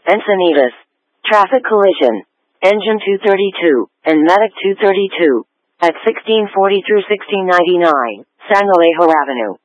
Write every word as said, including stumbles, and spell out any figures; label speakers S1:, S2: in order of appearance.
S1: Encinitas. Traffic collision. Engine two thirty-two, and Medic two thirty-two. At sixteen forty through sixteen ninety-nine, San Alejo Avenue.